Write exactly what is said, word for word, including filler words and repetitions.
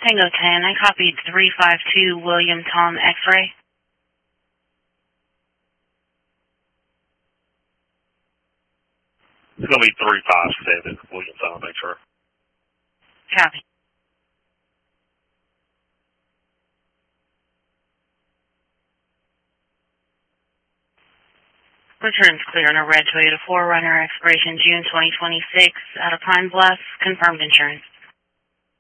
Tango ten, I copied three five two William Tom X-ray. It's going to be three five seven William Tom X-ray. Copy. Return's clear on a red Toyota four runner, expiration June twenty twenty-six, out of Pine Bluff, confirmed insurance.